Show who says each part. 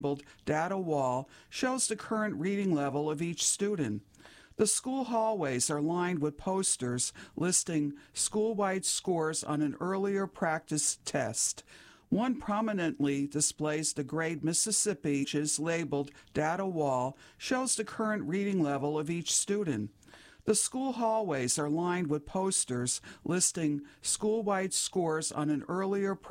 Speaker 1: data wall shows the current reading level of each student. The school hallways are lined with posters listing school-wide scores on an earlier practice test. One prominently displays the grade Mississippi, which is labeled Data Wall, shows the current reading level of each student. The school hallways are lined with posters listing school-wide scores on an earlier